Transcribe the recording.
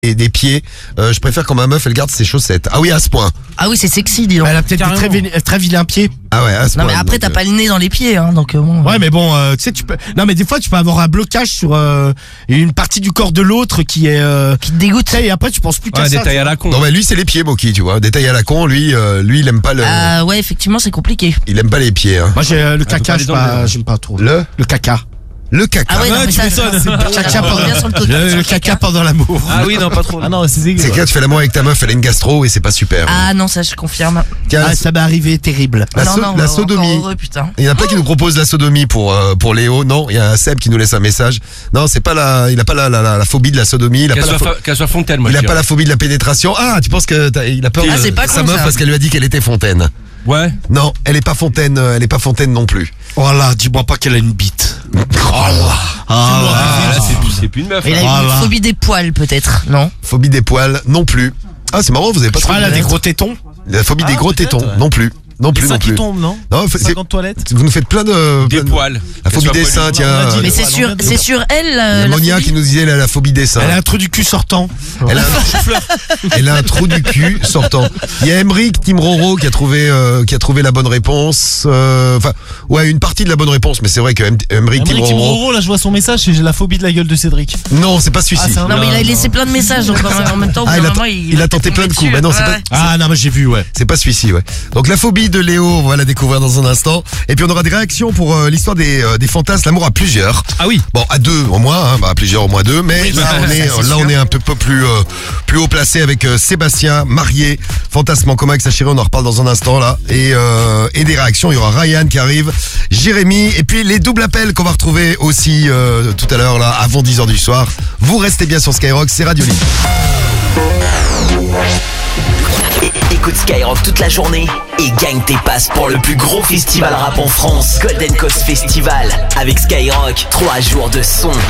et des pieds. Je préfère quand ma meuf elle garde ses chaussettes. Ah oui, à ce point. Ah oui, c'est sexy, dis donc. Elle a peut-être des très vilains pieds. Ah ouais, à ce Non point. mais après donc, t'as pas le nez dans les pieds, hein, donc bon. Ouais, mais bon, tu sais, tu peux. Non, mais des fois, tu peux avoir un blocage sur une partie du corps de l'autre qui est. Qui te dégoûte. Tu sais, et après, tu penses plus qu'à Ouais, ça. détail à la con. Non mais lui c'est les pieds, Moki, tu vois. Détail à la con, lui il aime pas le. Ah ouais, effectivement, c'est compliqué. Il aime pas les pieds. Hein. Moi, j'ai le caca, faut pas les j'aime pas trop. Le caca. Le caca. Ah ouais, non, mais tu ça, m'étonnes. caca pendant bien sur le coca. Le caca pendant l'amour. Ah oui, non, pas trop. Ah non, c'est dégueu. C'est que là tu fais l'amour avec ta meuf, elle a une gastro et c'est pas super. Ah non, ça je confirme. Tiens, Ah, ça m'est arrivé terrible. la, non, non, la encore sodomie. heureux, putain. Il y en a plein qui nous proposent la sodomie pour Léo. Non, il y a Seb qui nous laisse un message. Non, c'est pas il a pas la phobie de la sodomie. Il a Qu'elle soit Fontaine, moi. il je a pas dirais. la phobie de la pénétration. Ah, tu penses que il a peur Ah, de c'est pas sa con, meuf ça. parce qu'elle lui a dit qu'elle était Fontaine. Ouais. Non, elle est pas Fontaine non plus. Oh là, dis-moi pas qu'elle a une bite. Oh là. Ah, là, c'est plus une meuf. Il a hein. une Voilà. phobie des poils, peut-être, non? Phobie des poils non plus. Ah, c'est marrant, vous avez pas Je crois trouvé. qu'elle a des gros tétons. La phobie des gros peut-être, tétons ouais. non plus. Non Les plus, seins non qui plus. tombent, non Non, c'est- 50 toilettes. vous nous faites plein de Des plein de- poils. La phobie Qu'elle des soit seins, poilue. tiens. On a dit Mais les c'est poils, sur, on a dit c'est les sur elle, Il y a la Monia phobie qui nous disait elle a la phobie des seins. Elle a un trou du cul sortant. Elle a, elle a un trou du cul sortant. Il y a Emeric Tim Roro qui a trouvé la bonne réponse. Enfin, ouais, une partie de la bonne réponse, mais c'est vrai que Emeric Tim Aymeric Roro. Timroro, là je vois son message, j'ai la phobie de la gueule de Cédric. Non, c'est pas celui-ci. Ah, c'est un- Non mais il a laissé plein de messages, donc en même temps, au bout Ah, d'un il a- moment, il a tenté plein de coups. Bah non, c'est pas- Ah non, mais j'ai vu, ouais. C'est pas celui-ci, ouais. Donc la phobie de Léo, on va la découvrir dans un instant. Et puis on aura des réactions pour l'histoire des fantasmes, l'amour à plusieurs. Ah oui. Bon, à deux au moins, hein, bah, à plusieurs au moins deux. Mais là, on est un peu plus haut placé avec Sébastien, marié, fantasme en commun avec sa chérie. On en reparle dans un instant là. Et des réactions. Il y aura Ryan qui arrive, Jérémy, et puis les doubles appels qu'on va retrouver aussi tout à l'heure là, avant 10h du soir. Vous restez bien sur Skyrock, c'est Radio Libre. Écoute Skyrock toute la journée et gagne tes passes pour le plus gros festival rap en France, Golden Coast Festival. Avec Skyrock, 3 jours de son,